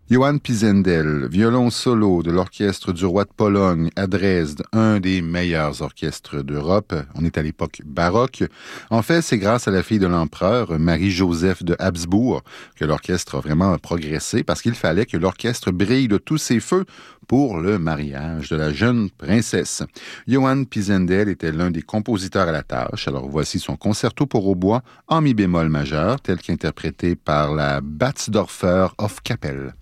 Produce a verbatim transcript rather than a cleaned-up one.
Johann Pisendel, violon solo de l'orchestre du roi de Pologne à Dresde, un des meilleurs orchestres d'Europe. On est à l'époque baroque. En fait, c'est grâce à la fille de l'empereur, Marie-Joseph de Habsbourg, que l'orchestre a vraiment progressé parce qu'il fallait que l'orchestre brille de tous ses feux pour le mariage de la jeune princesse. Johann Pisendel était l'un des compositeurs à la tâche. Alors voici son concerto pour hautbois en mi bémol majeur, tel qu'interprété par la Batzdorfer Hofkapelle.